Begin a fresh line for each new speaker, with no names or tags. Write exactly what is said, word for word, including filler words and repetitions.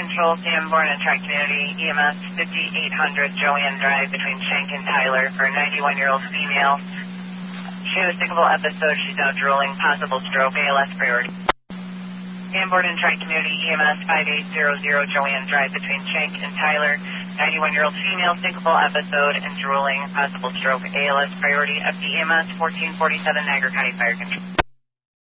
Control, Sanborn and Tri-Community, E M S fifty-eight hundred Joanne Drive between Shank and Tyler for a ninety-one-year-old female. She had a sickable episode. She's now drooling, possible stroke, A L S priority. Sanborn and Tri-Community, E M S five eight zero zero Joanne Drive between Shank and Tyler, ninety-one-year-old female, sickable episode and drooling, possible stroke, A L S priority. F D E M S fourteen forty-seven Niagara County Fire Control.